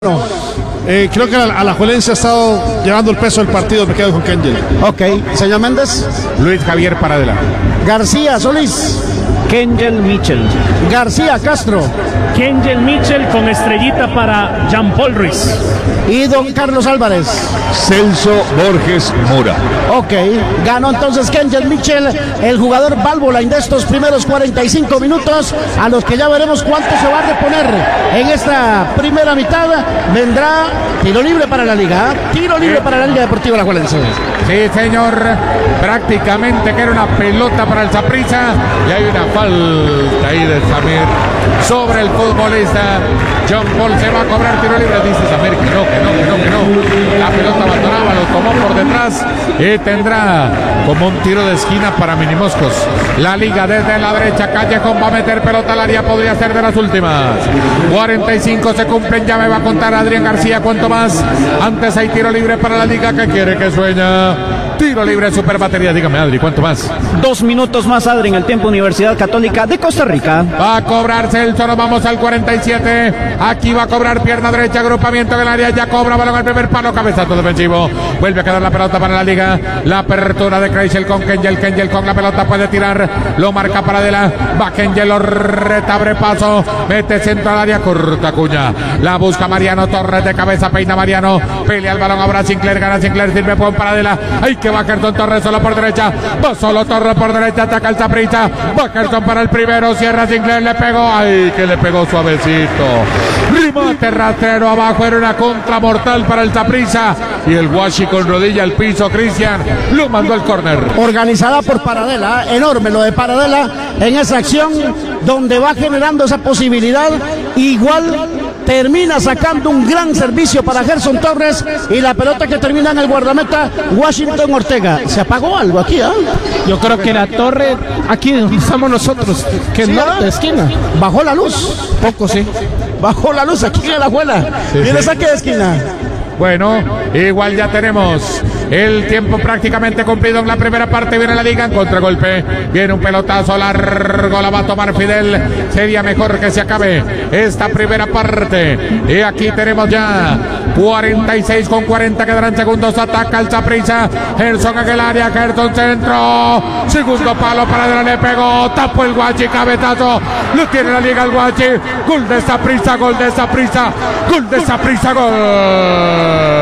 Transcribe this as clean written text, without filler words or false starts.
Creo que Alajuelense ha estado llevando el peso del partido. Me quedo con Kengel. Ok, señor Méndez. Luis Javier Paradela. García Solís. Kengel Mitchell. García Castro. Kengel Mitchell con estrellita para Jean-Paul Ruiz. Y don Carlos Álvarez. Celso Borges Mora. Ok, ganó entonces Kengel Mitchell, el jugador válvula de estos primeros 45 minutos, a los que ya veremos cuánto se va a reponer en esta primera mitad. Vendrá tiro libre para la liga, tiro libre para la Liga Deportiva Alajuelense. Sí, señor, prácticamente que era una pelota para el Saprissa y hay una falta ahí de Samir sobre el futbolista. John Paul se va a cobrar tiro libre, dice Samir que no. La pelota abandonaba, lo tomó por detrás y tendrá como un tiro de esquina para Minimoscos. La liga desde la derecha, Callejón va a meter pelota al área, podría ser de las últimas. 45 se cumplen, ya me va a contar Adrián García cuánto más. Antes hay tiro libre para la liga, que quiere que sueña. Tiro libre, super batería, dígame Adri, ¿cuánto más? 2 minutos más, Adri, en el tiempo. Universidad Católica de Costa Rica. Va a cobrar Celso, nos vamos al 47. Aquí va a cobrar pierna derecha, agrupamiento en el área, ya cobra balón al primer palo, cabezazo defensivo. Vuelve a quedar la pelota para la liga. La apertura de Kreisel con Kengel. Kengel con la pelota puede tirar, lo marca Paradela. Va Kengel, lo reta, abre paso, mete centro al área, corta Cuña. La busca Mariano Torres de cabeza, peina Mariano. Pelea el balón ahora Sinclair, gana Sinclair, sirve por Paradela. Hay que va Kerton Torres solo por derecha. Va solo Torres por derecha, ataca el Saprissa. Va Kerton para el primero, cierra Sinclair, le pegó. Ay, que le pegó suavecito. Remate rastrero abajo, era una contra mortal para el Saprissa. Y el Guachi con rodilla al piso, Cristian lo mandó al córner. Organizada por Paradela, enorme lo de Paradela en esa acción donde va generando esa posibilidad. Igual termina sacando un gran servicio para Gerson Torres y la pelota que termina en el guardameta Washington Ortega. ¿Se apagó algo aquí? Yo creo que la torre, aquí donde estamos nosotros, que ¿Sí, no de esquina. Bajó la luz. Poco, sí. Bajó la luz aquí en la abuela. Viene saque de esquina. Bueno, igual ya tenemos el tiempo prácticamente cumplido en la primera parte. Viene la liga en contragolpe. Viene un pelotazo largo, la va a tomar Fidel. Sería mejor que se acabe esta primera parte. Y aquí tenemos ya 46 con 40, quedarán segundos. Ataca el Saprissa. Gerson en el área, Gerson centro. Segundo palo para adelante, le pegó. Tapó el Guachi, cabezazo. Lo tiene la liga el Guachi. Gol de Saprissa, gol de Saprissa. Gol de Saprissa, gol.